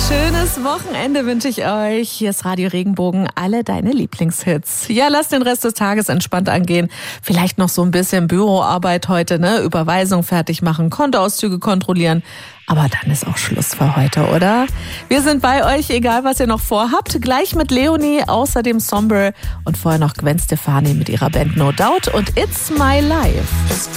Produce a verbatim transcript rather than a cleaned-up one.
Schönes Wochenende wünsche ich euch. Hier ist Radio Regenbogen, alle deine Lieblingshits. Ja, lass den Rest des Tages entspannt angehen. Vielleicht noch so ein bisschen Büroarbeit heute, ne? Überweisung fertig machen, Kontoauszüge kontrollieren. Aber dann ist auch Schluss für heute, oder? Wir sind bei euch, egal was ihr noch vorhabt. Gleich mit Leonie, außerdem Somber und vorher noch Gwen Stefani mit ihrer Band No Doubt und It's My Life.